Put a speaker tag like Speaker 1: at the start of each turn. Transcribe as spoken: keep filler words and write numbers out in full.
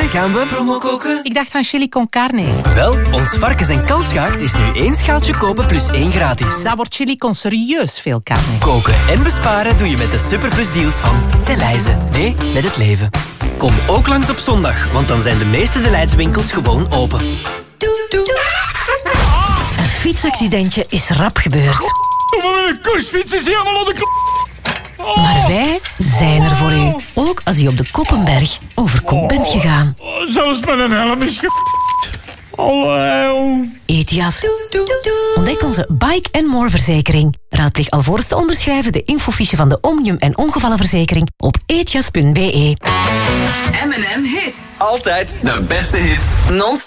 Speaker 1: Morgen gaan we promo koken.
Speaker 2: Ik dacht aan chili con carne.
Speaker 1: Wel, ons varkens- en kalfsgaard is nu één schaaltje kopen plus één gratis.
Speaker 2: Daar wordt chili con serieus veel carne.
Speaker 1: Koken en besparen doe je met de Superplus deals van Delhaize. Nee, met het leven. Kom ook langs op zondag, want dan zijn de meeste Delhaize winkels gewoon open.
Speaker 3: Doe, doe. Een fietsaccidentje is rap gebeurd.
Speaker 4: Maar een kursfiets is helemaal op de kop. Oh.
Speaker 3: Maar wij zijn er voor u. Ook als u op de Koppenberg over kop bent gegaan.
Speaker 4: Oh, zelfs met een helm is ge... Hallo.
Speaker 3: Etias. Ontdek onze Bike and More verzekering. Raadpleeg alvorens te onderschrijven de infofiche van de Omnium en ongevallenverzekering op etias punt be.
Speaker 5: M en M Hits.
Speaker 6: Altijd de beste hits.
Speaker 5: Non